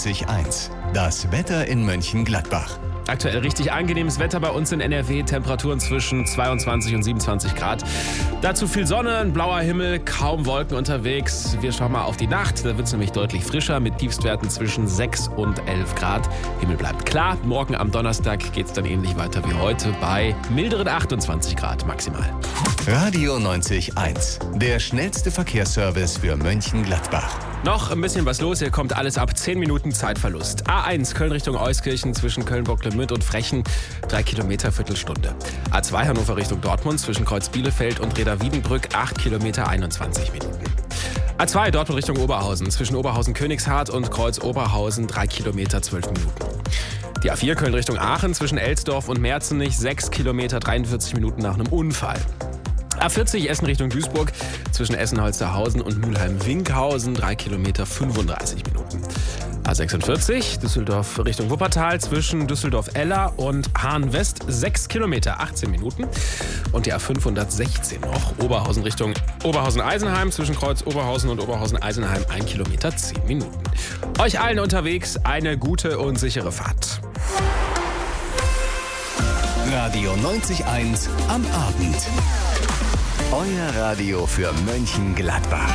90.1. Das Wetter in Mönchengladbach. Aktuell richtig angenehmes Wetter bei uns in NRW, Temperaturen zwischen 22 und 27 Grad. Dazu viel Sonne, ein blauer Himmel, kaum Wolken unterwegs. Wir schauen mal auf die Nacht, da wird es nämlich deutlich frischer mit Tiefstwerten zwischen 6 und 11 Grad. Himmel bleibt klar, morgen am Donnerstag geht es dann ähnlich weiter wie heute bei milderen 28 Grad maximal. Radio 90.1. Der schnellste Verkehrsservice für Mönchengladbach. Noch ein bisschen was los, hier kommt alles ab 10 Minuten Zeitverlust. A1 Köln Richtung Euskirchen zwischen Köln-Bocklemünd und Frechen, 3 Kilometer, Viertelstunde. A2 Hannover Richtung Dortmund zwischen Kreuz Bielefeld und Reda-Wiedenbrück, 8 Kilometer, 21 Minuten. A2 Dortmund Richtung Oberhausen zwischen Oberhausen-Königshardt und Kreuz Oberhausen, 3 Kilometer, 12 Minuten. Die A4 Köln Richtung Aachen zwischen Elsdorf und Merzenich, 6 Kilometer, 43 Minuten nach einem Unfall. A40 Essen Richtung Duisburg zwischen Essen-Holsterhausen und Mülheim-Winkhausen, 3 Kilometer, 35 Minuten. A46 Düsseldorf Richtung Wuppertal zwischen Düsseldorf-Eller und Hahn-West, 6 Kilometer, 18 Minuten. Und die A516 noch Oberhausen Richtung Oberhausen-Eisenheim zwischen Kreuz Oberhausen und Oberhausen-Eisenheim, 1 Kilometer, 10 Minuten. Euch allen unterwegs eine gute und sichere Fahrt. Radio 90.1 am Abend. Euer Radio für Mönchengladbach.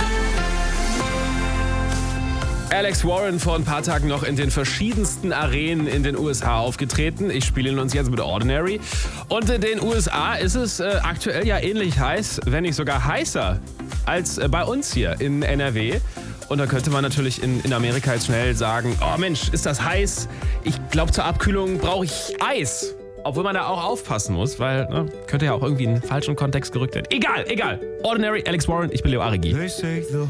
Alex Warren vor ein paar Tagen noch in den verschiedensten Arenen in den USA aufgetreten. Ich spiele ihn uns jetzt mit Ordinary. Und in den USA ist es aktuell ja ähnlich heiß, wenn nicht sogar heißer als bei uns hier in NRW. Und da könnte man natürlich in Amerika jetzt schnell sagen, oh Mensch, ist das heiß? Ich glaube, zur Abkühlung brauche ich Eis. Obwohl man da auch aufpassen muss, weil könnte ja auch irgendwie in einen falschen Kontext gerückt werden. Egal. Ordinary, Alex Warren, ich bin Leo Arigi.